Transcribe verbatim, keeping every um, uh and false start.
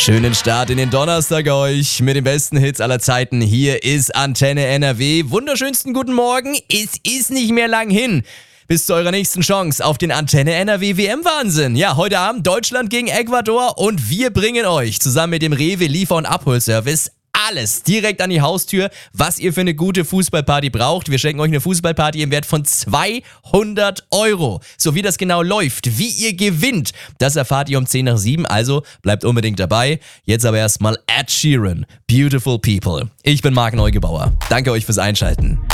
Schönen Start in den Donnerstag euch mit den besten Hits aller Zeiten. Hier ist Antenne N R W. Wunderschönsten guten Morgen. Es ist nicht mehr lang hin bis zu eurer nächsten Chance auf den Antenne N R W W M-Wahnsinn. Ja, heute Abend Deutschland gegen Ecuador und wir bringen euch zusammen mit dem Rewe Liefer- und Abholservice alles direkt an die Haustür, was ihr für eine gute Fußballparty braucht. Wir schenken euch eine Fußballparty im Wert von zweihundert Euro. So wie das genau läuft, wie ihr gewinnt, das erfahrt ihr um zehn nach sieben, also bleibt unbedingt dabei. Jetzt aber erstmal Ed Sheeran, Beautiful People. Ich bin Marc Neugebauer. Danke euch fürs Einschalten.